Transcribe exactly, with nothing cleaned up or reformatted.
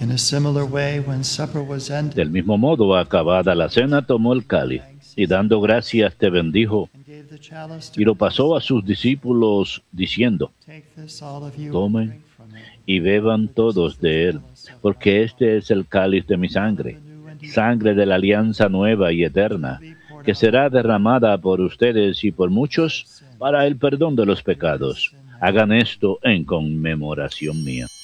In a similar way, when supper was ended, Del mismo modo, acabada la cena, tomó el cáliz y dando gracias te bendijo and gave the chalice y to lo his pasó a disciples, sus discípulos diciendo, take this, all of you, and tomen drink from it. y beban For this is todos the de él, chalice of my porque blood, este es el cáliz de mi blood of sangre, the new and eternal sangre de la alianza nueva y will eterna, be poured que out for será you derramada por ustedes y por for muchos sins. para el perdón de los Do this pecados. in Hagan memory of me. esto en conmemoración mía.